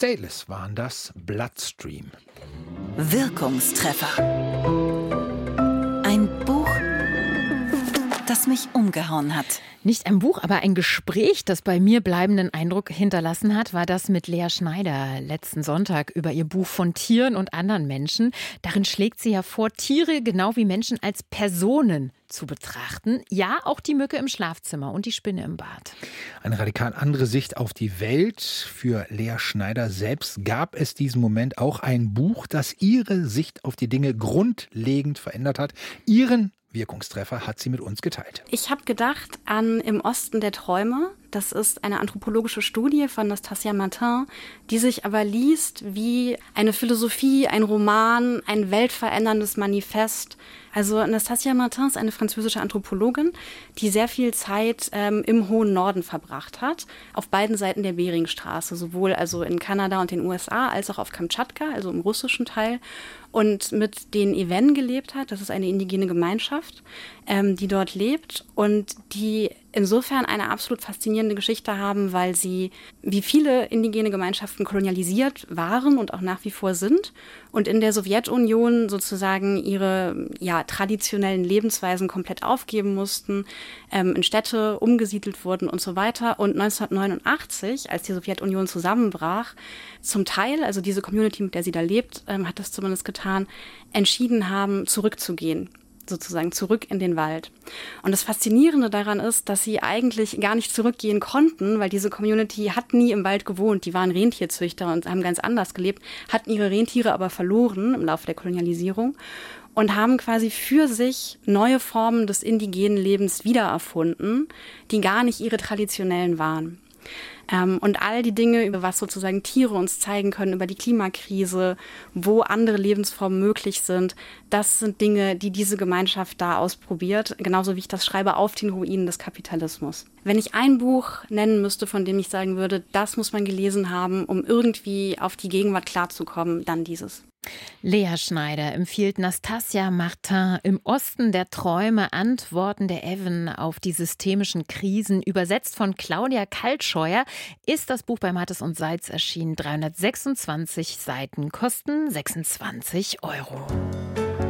Stateless waren das, Bloodstream. Wirkungstreffer. Ein Buch, das mich umgehauen hat. Nicht ein Buch, aber ein Gespräch, das bei mir bleibenden Eindruck hinterlassen hat, war das mit Lea Schneider letzten Sonntag über ihr Buch Von Tieren und anderen Menschen. Darin schlägt sie ja vor, Tiere genau wie Menschen als Personen zu betrachten. Ja, auch die Mücke im Schlafzimmer und die Spinne im Bad. Eine radikal andere Sicht auf die Welt. Für Lea Schneider selbst gab es diesen Moment auch ein Buch, das ihre Sicht auf die Dinge grundlegend verändert hat. Ihren Wirkungstreffer hat sie mit uns geteilt. Ich habe gedacht an Im Osten der Träume. Das ist eine anthropologische Studie von Nastasia Martin, die sich aber liest wie eine Philosophie, ein Roman, ein weltveränderndes Manifest. Also Nastasia Martin ist eine französische Anthropologin, die sehr viel Zeit im hohen Norden verbracht hat, auf beiden Seiten der Beringstraße, sowohl also in Kanada und den USA als auch auf Kamtschatka, also im russischen Teil, und mit den Ewen gelebt hat. Das ist eine indigene Gemeinschaft, die dort lebt und die insofern eine absolut faszinierende Geschichte haben, weil sie, wie viele indigene Gemeinschaften, kolonialisiert waren und auch nach wie vor sind und in der Sowjetunion sozusagen ihre traditionellen Lebensweisen komplett aufgeben mussten, in Städte umgesiedelt wurden und so weiter. Und 1989, als die Sowjetunion zusammenbrach, zum Teil, also diese Community, mit der sie da lebt, hat das zumindest getan, entschieden haben, zurückzugehen. Sozusagen zurück in den Wald. Und das Faszinierende daran ist, dass sie eigentlich gar nicht zurückgehen konnten, weil diese Community hat nie im Wald gewohnt. Die waren Rentierzüchter und haben ganz anders gelebt, hatten ihre Rentiere aber verloren im Laufe der Kolonialisierung und haben quasi für sich neue Formen des indigenen Lebens wiedererfunden, die gar nicht ihre traditionellen waren. Und all die Dinge, über was sozusagen Tiere uns zeigen können, über die Klimakrise, wo andere Lebensformen möglich sind, das sind Dinge, die diese Gemeinschaft da ausprobiert, genauso wie ich das schreibe, auf den Ruinen des Kapitalismus. Wenn ich ein Buch nennen müsste, von dem ich sagen würde, das muss man gelesen haben, um irgendwie auf die Gegenwart klarzukommen, dann dieses. Lea Schneider empfiehlt Nastasia Martin Im Osten der Träume, Antworten der Ewen auf die systemischen Krisen. Übersetzt von Claudia Kaltscheuer ist das Buch bei Mattes und Seitz erschienen. 326 Seiten, kosten 26 €.